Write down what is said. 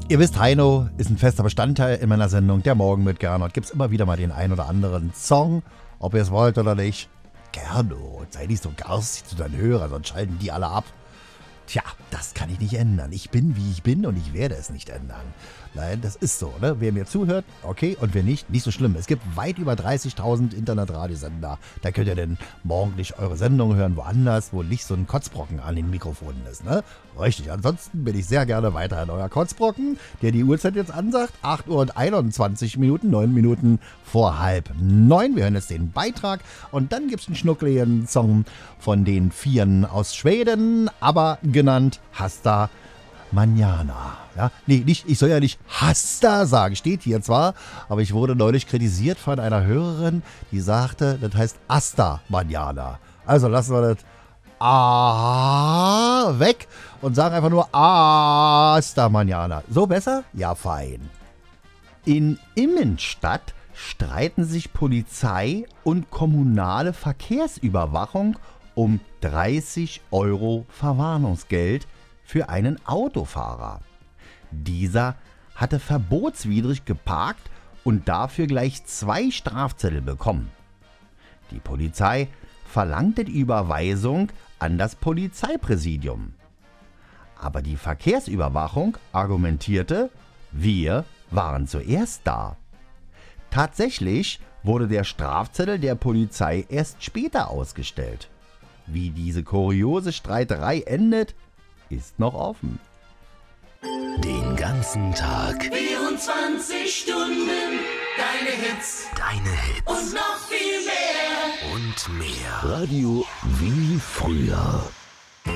Ihr wisst, Heino ist ein fester Bestandteil in meiner Sendung Der Morgen mit Gernot. Gibt's immer wieder mal den ein oder anderen Song, ob ihr es wollt oder nicht. Gernot, sei nicht so garstig zu deinen Hörern, sonst schalten die alle ab. Tja, das kann ich nicht ändern. Ich bin, wie ich bin und ich werde es nicht ändern. Nein, das ist so, ne? Wer mir zuhört, okay, und wer nicht, nicht so schlimm. Es gibt weit über 30.000 Internetradiosender. Da könnt ihr denn morgendlich eure Sendung hören, woanders, wo nicht so ein Kotzbrocken an den Mikrofonen ist, ne? Richtig, ansonsten bin ich sehr gerne weiterhin euer Kotzbrocken, der die Uhrzeit jetzt ansagt. 8 Uhr und 21 Minuten, 9 Minuten vor 8:30. Wir hören jetzt den Beitrag und dann gibt's einen schnuckligen Song von den Vieren aus Schweden, aber genannt Hasta Manana. Ja, nee, ich soll ja nicht Hasta sagen, steht hier zwar, aber ich wurde neulich kritisiert von einer Hörerin, die sagte, das heißt Hasta Manana. Also lassen wir das weg und sagen einfach nur Hasta Manana. So besser? Ja, fein. In Immenstadt streiten sich Polizei und kommunale Verkehrsüberwachung um 30 € Verwarnungsgeld für einen Autofahrer. Dieser hatte verbotswidrig geparkt und dafür gleich 2 Strafzettel bekommen. Die Polizei verlangte die Überweisung an das Polizeipräsidium. Aber die Verkehrsüberwachung argumentierte, wir waren zuerst da. Tatsächlich wurde der Strafzettel der Polizei erst später ausgestellt. Wie diese kuriose Streiterei endet, ist noch offen. Den ganzen Tag. 24 Stunden. Deine Hits. Deine Hits. Und noch viel mehr. Und mehr. Radio wie früher.